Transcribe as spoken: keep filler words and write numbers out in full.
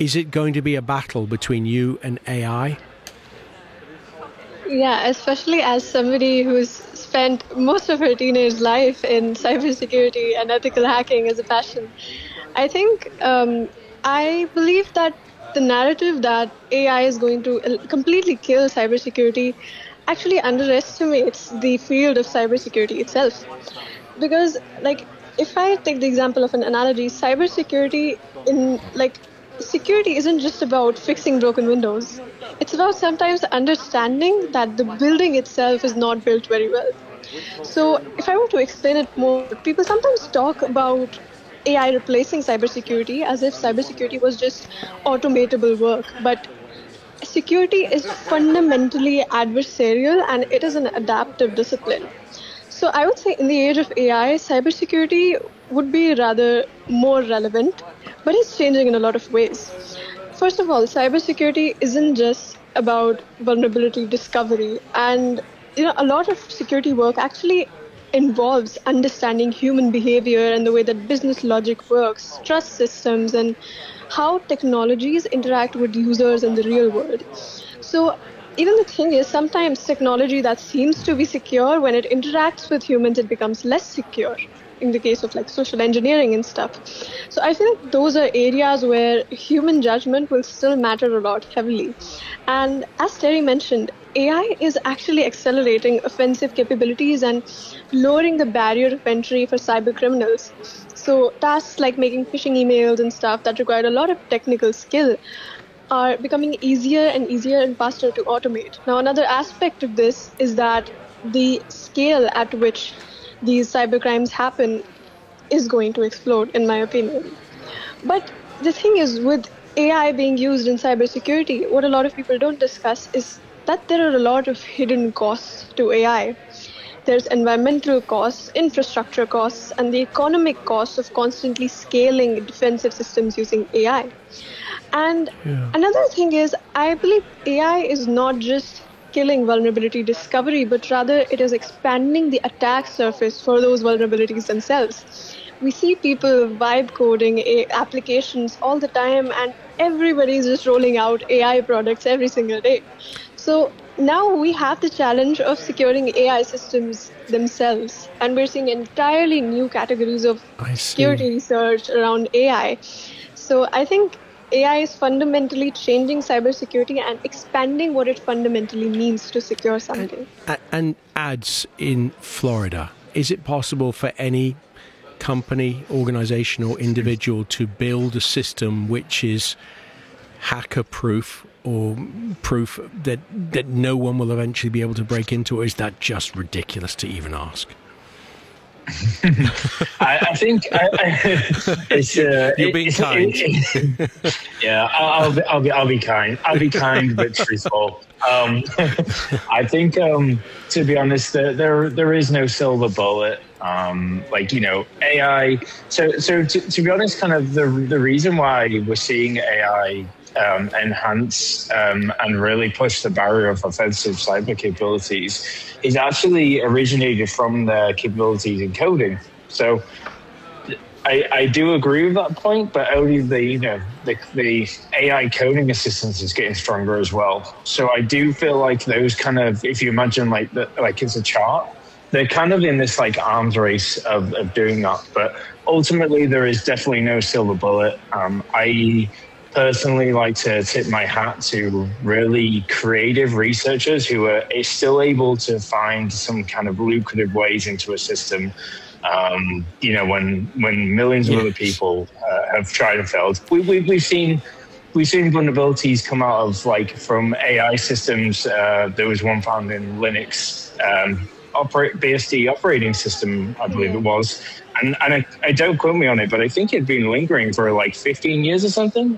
is it going to be a battle between you and A I? Yeah, especially as somebody who's spent most of her teenage life in cybersecurity and ethical hacking as a passion. I think um, I believe that the narrative that A I is going to el- completely kill cybersecurity actually underestimates the field of cybersecurity itself. Because, like, if I take the example of an analogy, cybersecurity in like security isn't just about fixing broken windows. It's about sometimes understanding that the building itself is not built very well. So, if I were to explain it more, people sometimes talk about A I replacing cybersecurity as if cybersecurity was just automatable work. But security is fundamentally adversarial and it is an adaptive discipline. So I would say in the age of A I, cybersecurity would be rather more relevant, but it's changing in a lot of ways. First of all, cybersecurity isn't just about vulnerability discovery, and you know a lot of security work actually involves understanding human behavior and the way that business logic works, trust systems, and how technologies interact with users in the real world. So even the thing is, sometimes technology that seems to be secure, when it interacts with humans, it becomes less secure in the case of like social engineering and stuff. So I feel like those are areas where human judgment will still matter a lot heavily. And as Terry mentioned, A I is actually accelerating offensive capabilities and lowering the barrier of entry for cyber criminals. So tasks like making phishing emails and stuff that require a lot of technical skill are becoming easier and easier and faster to automate. Now, another aspect of this is that the scale at which these cybercrimes happen is going to explode, in my opinion. But the thing is, with A I being used in cybersecurity, what a lot of people don't discuss is that there are a lot of hidden costs to A I. There's environmental costs, infrastructure costs, and the economic costs of constantly scaling defensive systems using A I. And yeah. Another thing is, I believe A I is not just killing vulnerability discovery, but rather it is expanding the attack surface for those vulnerabilities themselves. We see people vibe coding A- applications all the time, and everybody is just rolling out A I products every single day. So now we have the challenge of securing A I systems themselves, and we're seeing entirely new categories of security research around A I. So I think A I is fundamentally changing cybersecurity and expanding what it fundamentally means to secure something. And, and ads in Florida, is it possible for any company, organization or individual to build a system which is hacker-proof or proof that, that no one will eventually be able to break into, or is that just ridiculous to even ask? I, I think I, I, it's uh, you're being it, kind. It, it, yeah, I'll, I'll be, I'll be, I'll be kind. I'll be kind, but truthful. Um, I think, um, to be honest, there, there there is no silver bullet. Um, like you know, A I. So so to, to be honest, kind of the the reason why we're seeing A I Um, enhance um, and really push the barrier of offensive cyber capabilities is actually originated from the capabilities in coding. So I, I do agree with that point, but only the you know the, the A I coding assistance is getting stronger as well. So I do feel like those kind of, if you imagine like the, like it's a chart, they're kind of in this like arms race of, of doing that. But ultimately, there is definitely no silver bullet. Um, I personally like to tip my hat to really creative researchers who are still able to find some kind of lucrative ways into a system. Um, you know, when when millions of yes. other people uh, have tried and failed, we, we, we've seen we've seen vulnerabilities come out of like from A I systems. Uh, there was one found in Linux um, operate B S D operating system, I believe it was. And, and I, I don't quote me on it, but I think it'd been lingering for like fifteen years or something.